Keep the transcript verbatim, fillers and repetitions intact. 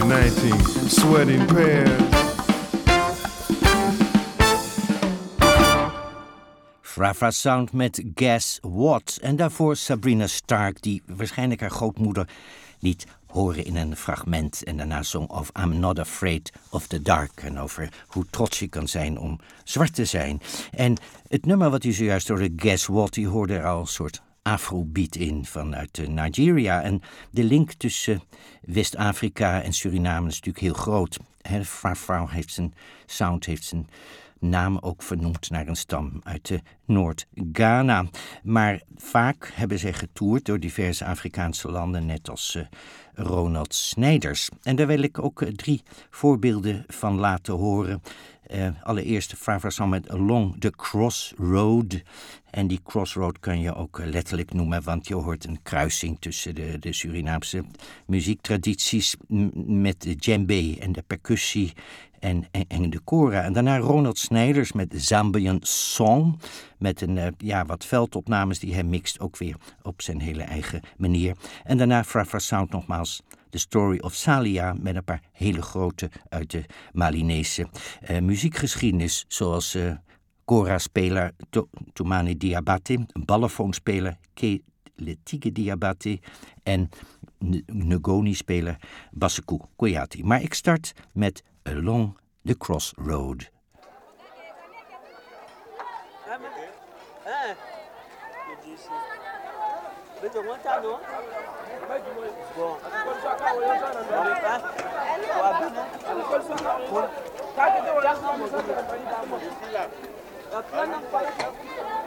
nineteen sweating pairs. Fra-Fra Sound met Guess What. En daarvoor Sabrina Stark, die waarschijnlijk haar grootmoeder liet horen in een fragment. En daarna zong of I'm Not Afraid of the Dark. En over hoe trots je kan zijn om zwart te zijn. En het nummer wat u zojuist hoorde, Guess What, die hoorde er al een soort afrobeat in vanuit Nigeria. En de link tussen West-Afrika en Suriname is natuurlijk heel groot. Fra-Fra heeft zijn sound, heeft zijn naam ook vernoemd naar een stam uit uh, Noord-Ghana. Maar vaak hebben zij getoerd door diverse Afrikaanse landen, net als uh, Ronald Snijders. En daar wil ik ook uh, drie voorbeelden van laten horen. Uh, allereerst Fra-Fra Sound met Along the Crossroad. En die crossroad kan je ook uh, letterlijk noemen, want je hoort een kruising tussen de, de Surinaamse muziektradities m- met de djembe en de percussie en, en, en de kora. En daarna Ronald Snijders met Zambian Song, met een, uh, ja, wat veldopnames die hij mixt, ook weer op zijn hele eigen manier. En daarna Fra-Fra Sound nogmaals The Story of Salia met een paar hele grote uit de Malinese uh, muziekgeschiedenis, zoals uh, kora-speler to- Toumani Diabate, ballenfoonspeler Ke Letige Diabate en N- Ngoni-speler Basekou Koyati. Maar ik start met Along the Crossroad. Bon.